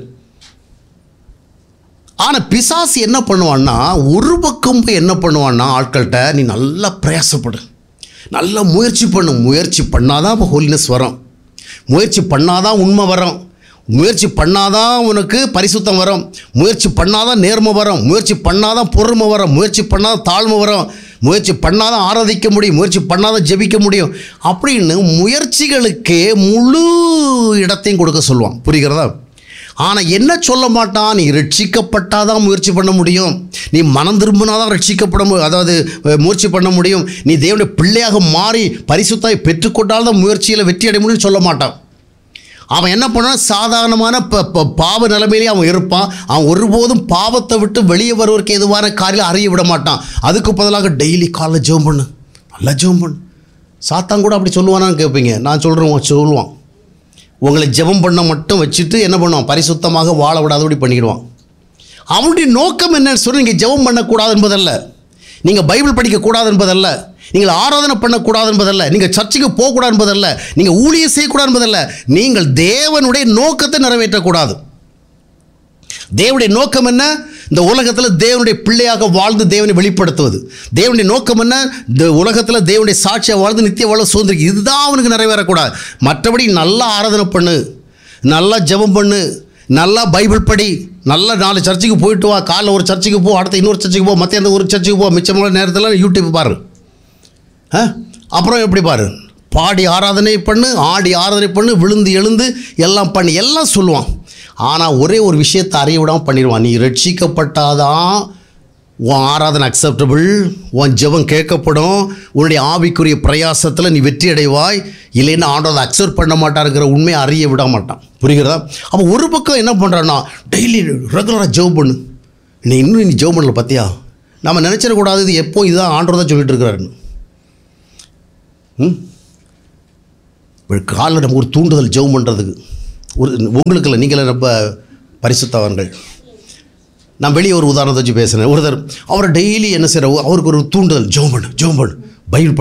ஆனால் பிசாசு என்ன பண்ணுவான்னா, ஒரு பக்கம் போய் என்ன பண்ணுவான்னா ஆட்கள்கிட்ட, நீ நல்லா பிரயாசப்படு, நல்லா முயற்சி பண்ணு, முயற்சி பண்ணாதான் இப்போ ஹோலினஸ் வரும், முயற்சி பண்ணாதான் உண்மை வரும், முயற்சி பண்ணாதான் உனக்கு பரிசுத்தம் வரும், முயற்சி பண்ணாதான் நேர்மை வரும், முயற்சி பண்ணாதான் பொறுமை வரும், முயற்சி பண்ணாதான் தாழ்மை வரும், முயற்சி பண்ணாதான் ஆராதிக்க முடியும், முயற்சி பண்ணாதான் ஜெபிக்க முடியும் அப்படின்னு முயற்சிகளுக்கே முழு இடத்தையும் கொடுக்க சொல்லுவான். புரிகிறதா? ஆனால் என்ன சொல்ல மாட்டான்? நீ ரட்சிக்கப்பட்டாதான் முயற்சி பண்ண முடியும், நீ மனம் திரும்பினாதான் ரட்சிக்கப்பட முடியும், அதாவது முயற்சி பண்ண முடியும், நீ தேவனுடைய பிள்ளையாக மாறி பரிசுத்தாய் பெற்றுக்கொண்டால்தான் முயற்சியில் வெற்றி அடைய முடியும்னு சொல்ல மாட்டான். அவன் என்ன பண்ணான்? சாதாரணமான பாவ நிலைமையிலே அவன் இருப்பான். அவன் ஒருபோதும் பாவத்தை விட்டு வெளியே வருவதற்கு எதுவான காரியம் அறிய விட மாட்டான். அதுக்கு பதிலாக டெய்லி காலைல ஜெபம் பண்ணு, நல்லா ஜெபம் பண்ணு. சாத்தான் கூட அப்படி சொல்லுவானான்னு கேட்பீங்க. நான் சொல்கிறேன், சொல்லுவான். உங்களை ஜெபம் பண்ண மட்டும் வச்சுட்டு என்ன பண்ணுவான்? பரிசுத்தமாக வாழ விடாதபடி பண்ணிடுவான். அவனுடைய நோக்கம் என்னன்னு சொல்லி நீங்கள் ஜெபம் பண்ணக்கூடாது என்பதல்ல, நீங்கள் பைபிள் படிக்கக்கூடாது என்பதல்ல, நீங்கள் ஆராதனை பண்ணக்கூடாது என்பதல்ல, நீங்கள் சர்ச்சுக்கு போகக்கூடாது என்பதல்ல, நீங்கள் ஊழியம் செய்யக்கூடாது என்பதல்ல. நீங்கள் தேவனுடைய நோக்கத்தை நிறைவேற்றக்கூடாது. தேவனுடைய நோக்கம் என்ன? இந்த உலகத்தில் தேவனுடைய பிள்ளையாக வாழ்ந்து தேவனை வெளிப்படுத்துவது. தேவனுடைய நோக்கம் என்ன? இந்த உலகத்தில் தேவனுடைய சாட்சியாக வாழ்ந்து நித்திய வாழ சுதந்திரிக்கு. இதுதான் அவனுக்கு நிறைவேறக்கூடாது. மற்றபடி நல்லா ஆராதனை பண்ணு, நல்லா ஜெபம் பண்ணு, நல்லா பைபிள் படி, நல்லா நாலு சர்ச்சுக்கு போயிட்டு வா, காலைல ஒரு சர்ச்சுக்கு போ, அடுத்த இன்னொரு சர்ச்சுக்கு போ, மற்ற அந்த ஒரு சர்ச்சுக்கு போ, மிச்சமான நேரத்தில் யூடியூப் பாரு, அப்புறம் எப்படி பாரு, பாடி ஆராதனை பண்ணு, ஆடி ஆராதனை பண்ணு, விழுந்து எழுந்து எல்லாம் பண்ணி எல்லாம் சொல்லுவான். ஆனால் ஒரே ஒரு விஷயத்தை அறிய விடாமல் பண்ணிடுவான். நீ ரட்சிக்கப்பட்டாதான் உன் ஆராதனை அக்செப்டபிள், உன் ஜெபம் கேட்கப்படும், உன்னுடைய ஆவிக்குரிய பிரயாசத்தில் நீ வெற்றி அடைவாய், இல்லைன்னா ஆண்டவரை அக்செப்ட் பண்ண மாட்டாருங்கிற உண்மையை அறிய விட மாட்டான். புரிகிறதா? அப்போ ஒரு பக்கம் என்ன பண்ணுறான்னா, டெய்லி ரெகுலராக ஜெபம் பண்ணு. நீ இன்னும் நீ ஜெபம் பண்ணல பார்த்தியா? நம்ம நினச்சிடக்கூடாது இது எப்போ இதுதான் ஆண்டவர் தான் சொல்லிட்டு இருக்கிறாருன்னு. ம் காலில் நமக்கு ஒரு தூண்டுதல் ஜெபம் பண்ணுறதுக்கு. ஒரு உங்களுக்கு இல்லை, நீங்களே ரொம்ப பரிசுத்தவான்கள். நான் வெளியே ஒரு உதாரணத்தை வச்சு பேசுகிறேன். ஒருத்தர் அவரை டெய்லி என்ன செய்கிற, அவருக்கு ஒரு தூண்டுதல், ஜெபம் பண்ணு ஜெபம் பண்ணு, பைபிள்